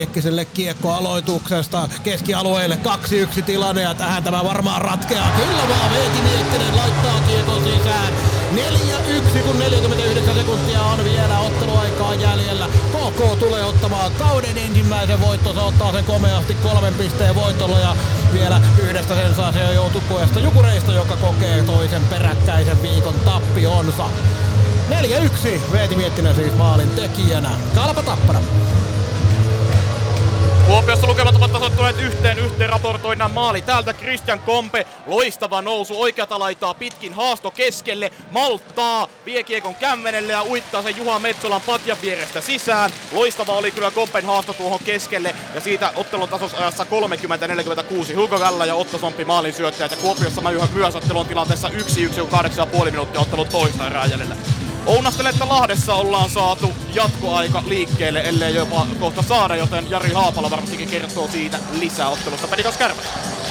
Kiekkiselle kiekko aloituksesta keskialueelle 2-1 tilanne ja tähän tämä varmaan ratkeaa. Kyllä vaan Veeti Miettinen laittaa kiekon sisään. 4-1 kun 49 sekuntia on vielä otteluaikaa jäljellä. KK tulee ottamaan kauden ensimmäisen voitto. Se ottaa sen komeasti 3 pisteen voitolla ja vielä yhdestä sensaatio joutukuesta Jukureista, joka kokee toisen peräkkäisen viikon tappionsa. 4-1 Veeti Miettinen siis maalin tekijänä. Kalpa Tappara. Kuopiossa lukemat ovat tasoittuneet yhteen raportoinnan maali. Täältä Christian Kompe, loistava nousu oikeata laitaa pitkin, haasto keskelle, malttaa, vie kiekon kämmenelle ja uittaa sen Juha Metsolan patjan vierestä sisään. Loistava oli kyllä Kompen haasto tuohon keskelle ja siitä ottelun tasosajassa 30-46 Hugo Vällä ja Otto Somppi maalin syöttäjät. Ja Kuopiossa myös ottelun tilanteessa 1-1 8,5 minuuttia ottelun toista erää jäljellä. Ounastelen, että Lahdessa ollaan saatu jatkoaika liikkeelle, ellei jopa kohta saada, joten Jari Haapala varmastikin kertoo siitä lisää ottelusta. Pelikas Kärpät.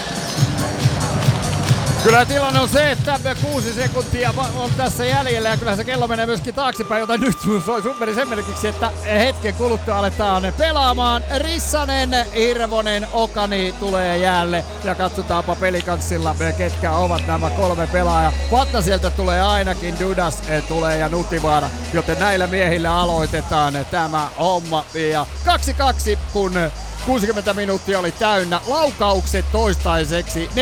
Kyllä tilanne on se, että 6 sekuntia on tässä jäljellä ja kyllä se kello menee myöskin taaksepäin, joten nyt soi meni sen merkiksi, että hetken kuluttua aletaan pelaamaan. Rissanen, Hirvonen, Okani tulee jäälle ja katsotaanpa Pelikanssilla, ketkä ovat nämä 3 pelaajaa. Patna sieltä tulee ainakin, Dudas tulee ja Nutivaara, joten näillä miehillä aloitetaan tämä homma. Ja 2-2 kun 60 minuuttia oli täynnä. Laukaukset toistaiseksi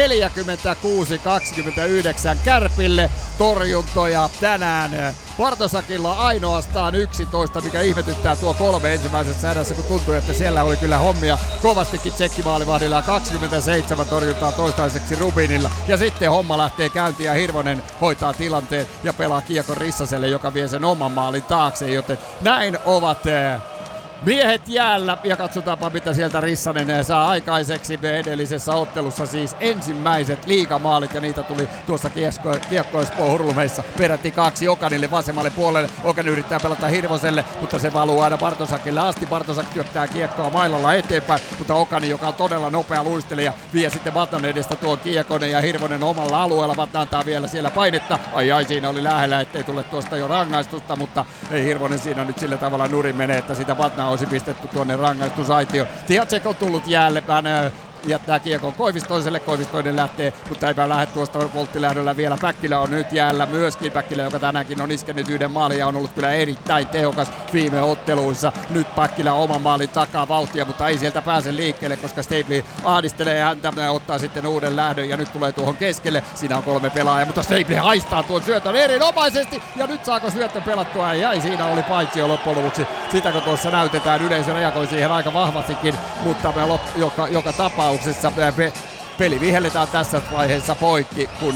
46-29 Kärpille. Torjuntoja tänään Partosakilla ainoastaan 11, mikä ihmetyttää tuo 3 ensimmäisessä erässä, kun tuntui, että siellä oli kyllä hommia kovastikin tsekkimaalivahdilla. 27 torjuntaa toistaiseksi Rubinilla. Ja sitten homma lähtee käyntiin ja Hirvonen hoitaa tilanteen ja pelaa kiekon Rissaselle, joka vie sen oman maalin taakse, joten näin ovat miehet jäällä ja katsotaanpa mitä sieltä Rissanen saa aikaiseksi edellisessä ottelussa, siis ensimmäiset liigamaalit ja niitä tuli tuossa Kiekko Espoon Hurlumeissa peräti 2 Okanille vasemmalle puolelle. Okan yrittää pelata Hirvoselle, mutta se valuu aina Bartosakille asti. Bartosak työttää kiekkoa mailalla eteenpäin, mutta Okani, joka on todella nopea luistelija, vie sitten Vatnan edestä tuon kiekon ja Hirvonen omalla alueella. Vatna antaa vielä siellä painetta. Ai siinä oli lähellä, ettei tule tuosta jo rangaistusta, mutta ei Hirvonen siinä nyt sillä tavalla nurin menee, että sitä Vatna olisi pistetty tuonne rangaistusaitioon. Tiacek on tullut jäälle, hän jättää kiekon Koivistoiselle, Koivistoinen lähtee, mutta eipä lähde tuosta volttilähdöllä vielä. Päkkilä on nyt jäällä myöskin, Päkkilä, joka tänäänkin on iskenyt yhden maalin ja on ollut kyllä erittäin tehokas viime otteluissa. Nyt Päkkilä oman maalin takaa vauhtia, mutta ei sieltä pääse liikkeelle, koska Stapely ahdistelee häntä ja ottaa sitten uuden lähdön ja nyt tulee tuohon keskelle. Siinä on 3 pelaajaa, mutta Stapely haistaa tuon syötön erinomaisesti ja nyt saako syöttö pelattua ja siinä oli paitsio loppujen lopuksi. Sitäkö tuossa näytetään, yleisö reagoi siihen aika vahvastikin, mutta joka tapauksessa peli vihelletään tässä vaiheessa poikki, kun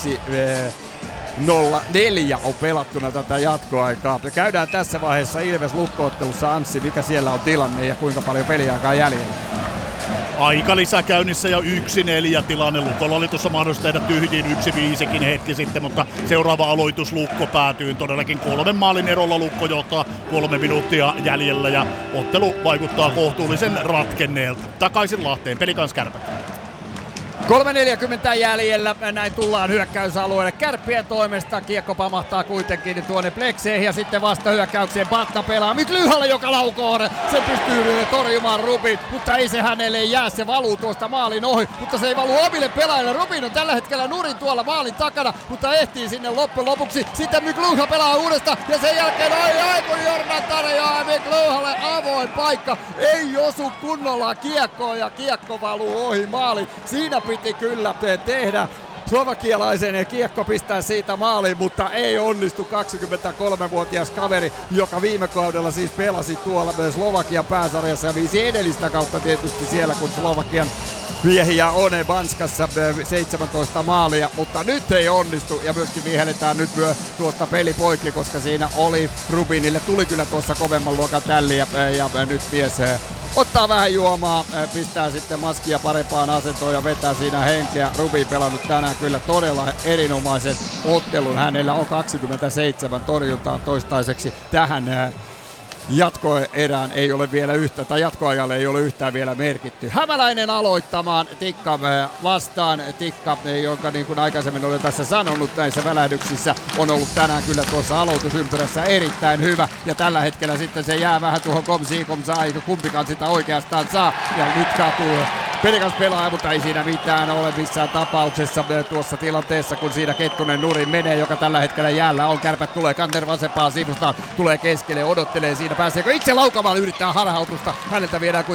1-0-4 on pelattuna tätä jatkoaikaa. Me käydään tässä vaiheessa Ilves Lukko-ottelussa. Anssi, mikä siellä on tilanne ja kuinka paljon peliaikaa jäljellä? Aika lisäkäynnissä ja 1-4 tilanne. Lukolla oli tuossa mahdollista tehdä tyhjiin 1-5kin hetki sitten, mutta seuraava aloitus Lukko päätyy todellakin 3 maalin erolla. Lukko johtaa 3 minuuttia jäljellä ja ottelu vaikuttaa kohtuullisen ratkenneelta. Takaisin Lahteen, Pelikans Kärpät. 3.40 jäljellä, näin tullaan hyökkäysalueelle Kärppien toimesta. Kiekko pamahtaa kuitenkin tuonne plekseihin ja sitten vasta hyökkäykseen Patna pelaa Miklyhalle, joka laukoo. Se pystyy torjumaan Rubin, mutta ei se hänelle jää, se valuu tuosta maalin ohi, mutta se ei valu omille pelaajille. Rubin on tällä hetkellä nurin tuolla maalin takana, mutta ehtii sinne loppujen lopuksi. Sitten Miklyha pelaa uudestaan ja sen jälkeen kun Jordan tarjoaa Miklyhalle avoin paikka. Ei osu kunnolla kiekkoon ja kiekko valuu ohi maalin. Siinä piti kyllä tehdä slovakialaisen kiekko pistää siitä maaliin, mutta ei onnistu. 23-vuotias kaveri, joka viime kaudella siis pelasi tuolla Slovakian pääsarjassa ja viisi edellistä kautta tietysti siellä, kun Slovakian miehiä on Banskassa 17 maalia, mutta nyt ei onnistu ja myöskin vihelletään nyt tuosta peli poikki, koska siinä oli Rubinille, tuli kyllä tuossa kovemman luokan tälli ja nyt mies ottaa vähän juomaa, pistää sitten maskia parempaan asentoon ja vetää siinä henkeä. Rubin pelannut tänään kyllä todella erinomaisen ottelun. Hänellä on 27 torjuntaa toistaiseksi tähän jatkoerään ei ole vielä jatkoajalle ei ole yhtään vielä merkitty. Hämäläinen aloittamaan Tikka vastaan. Tikka, jonka niin kuin aikaisemmin olen tässä sanonut näissä välähdyksissä, on ollut tänään kyllä tuossa aloitusympyrässä erittäin hyvä. Ja tällä hetkellä sitten se jää vähän tuohon komsaa, eikä kumpikaan sitä oikeastaan saa. Ja nyt katuu Pelikas pelaaja, mutta ei siinä mitään ole missään tapauksessa tuossa tilanteessa, kun siinä Kettunen nurin menee, joka tällä hetkellä jäällä on. Kärpät tulee Kanter vasempaan sivusta, tulee keskelle, odottelee siinä, pääseekö itse laukamaan, yrittää harhautusta. Häneltä viedään